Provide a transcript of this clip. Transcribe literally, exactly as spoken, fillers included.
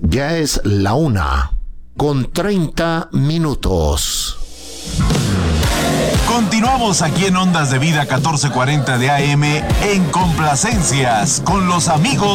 Ya es la una con treinta minutos. Continuamos aquí en Ondas de Vida catorce cuarenta de A M en Complacencias con los amigos